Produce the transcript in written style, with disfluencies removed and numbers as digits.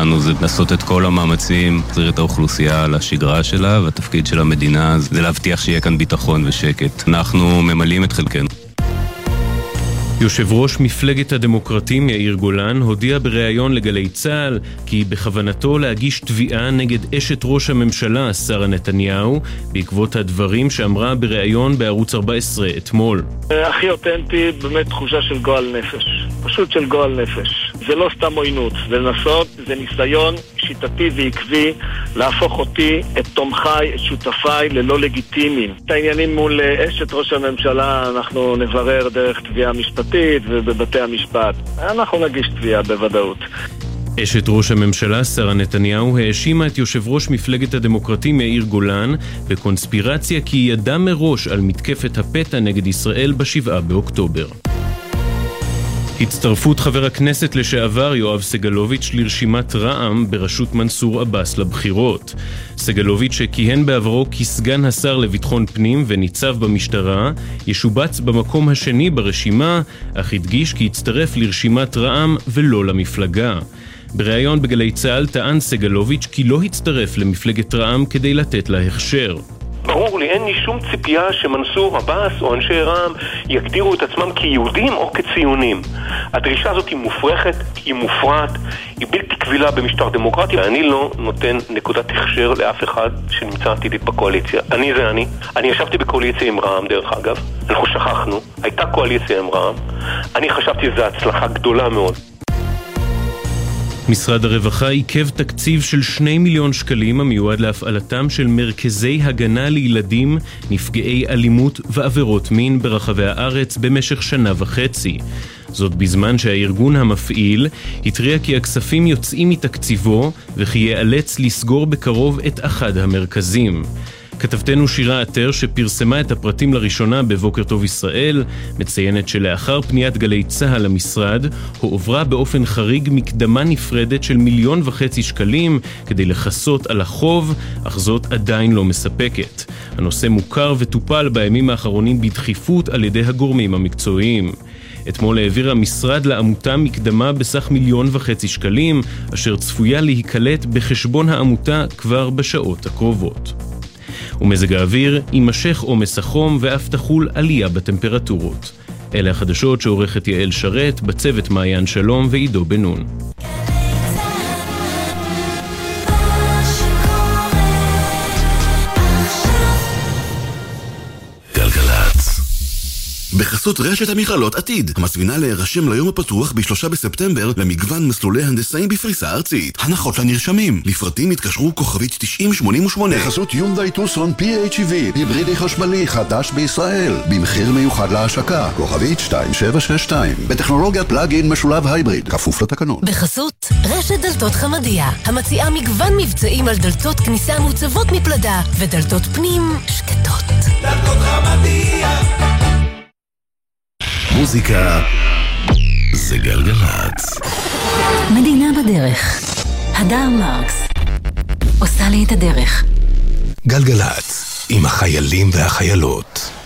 שלנו זה לעשות את כל המאמצים, להחזיר את האוכלוסייה לשגרה שלה, והתפקיד של המדינה זה להבטיח שיהיה כאן ביטחון ושקט. אנחנו ממלאים את חלקנו. יושב ראש מפלגת הדמוקרטים יאיר גולן הודיע בריאיון לגלי צה"ל כי בכוונתו להגיש תביעה נגד אשת ראש הממשלה שרה נתניהו בעקבות הדברים שאמרה בריאיון בערוץ 14 אתמול. הכי אותנטי, באמת תחושה של גועל נפש, פשוט של גועל נפש. זה לא סתם עוינות, זה לנסות, זה ניסיון שיטתי ועקבי להפוך אותי, את תומכיי, את שותפיי ללא לגיטימיים. את העניינים מול אשת ראש הממשלה אנחנו נברר דרך תביעה משפטית ובבתי המשפט. אנחנו נגיש תביעה בוודאות. אשת ראש הממשלה שרה נתניהו האשימה את יושב ראש מפלגת הדמוקרטים יאיר גולן בקונספירציה כי היא ידעה מראש על מתקפת הפתע נגד ישראל ב7 באוקטובר. הצטרפות חבר הכנסת לשעבר יואב סגלוביץ' לרשימת רע"מ בראשות מנסור עבאס לבחירות. סגלוביץ' שכיהן בעברו כסגן השר לביטחון פנים וניצב במשטרה, ישובץ במקום השני ברשימה, אך הדגיש כי יצטרף לרשימת רע"מ ולא למפלגה. בריאיון בגלי צה"ל טען סגלוביץ' כי לא הצטרף למפלגת רע"מ כדי לתת לה הכשר. ברור לי, אין לי שום ציפייה שמנסור עבאס או אנשי רע"מ יגדירו את עצמם כיהודים או כציונים. הדרישה הזאת היא מופרכת, היא מופרעת, היא בלתי קבילה במשטר דמוקרטי. אני לא נותן נקודת הכשר לאף אחד שנמצא עתידית בקואליציה. אני זה אני. אני ישבתי בקואליציה עם רע"מ דרך אגב. אנחנו שכחנו. הייתה קואליציה עם רע"מ. אני חשבתי שזו הצלחה גדולה מאוד. משרד הרווחה עיכב תקציב של 2 מיליון שקלים המיועד להפעלתם של מרכזי הגנה לילדים נפגעי אלימות ועבירות מין ברחבי הארץ במשך 1.5 שנה. זאת בזמן שהארגון המפעיל התריע כי הכספים יוצאים מתקציבו וכי ייאלץ לסגור בקרוב את אחד המרכזים. כתבתנו שירה עטר שפרסמה את הפרטים לראשונה בבוקר טוב ישראל, מציינת שלאחר פניית גלי צה"ל למשרד, הועברה באופן חריג מקדמה נפרדת של 1.5 מיליון שקלים כדי לחסות על החוב, אך זאת עדיין לא מספקת. הנושא מוכר וטופל בימים האחרונים בדחיפות על ידי הגורמים המקצועיים. אתמול העביר המשרד לעמותה מקדמה בסך 1.5 מיליון שקלים, אשר צפויה להיקלט בחשבון העמותה כבר בשעות הקרובות. ומזג האוויר יימשך עומס החום ואף תחול עלייה בטמפרטורות. אלה החדשות שעורכת יעל שרת, בצוות מעיין שלום ועידו בנון. בחסות רשת המכללות עתיד, המזמינה להירשם ליום הפתוח ב3 בספטמבר למגוון מסלולי הנדסאים בפריסה ארצית. הנחות לנרשמים, לפרטים התקשרו כוכבית 9088. בחסות יונדאי טוסון PHEV, היברידי חשמלי חדש בישראל, במחיר מיוחד להשקה, כוכבית 2762, בטכנולוגיית פלאג-אין משולב הייבריד, כפוף לתקנון. בחסות רשת דלתות חמדיה, המציעה מגוון מבצעים על דלתות כניסה מוצבות מפלדה ודלתות פנים שקטות. דלתות חמדיה. מוזיקה זה גלגלצ. מדינה בדרך. הדר מרקס עושה לי את הדרך. גלגלצ עם החיילים והחיילות.